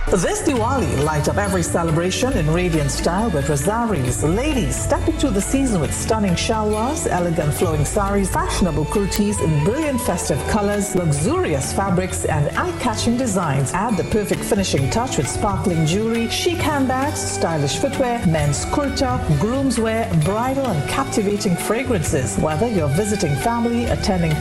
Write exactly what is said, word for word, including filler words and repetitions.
This Diwali, light up every celebration in radiant style with Rosaris. Ladies, step into the season with stunning shalwars, elegant flowing saris, fashionable kurtis in brilliant festive colors, luxurious fabrics and eye-catching designs. Add the perfect finishing touch with sparkling jewelry, chic handbags, stylish footwear, men's kurta, groomswear, bridal and captivating fragrances. Whether you're visiting family, attending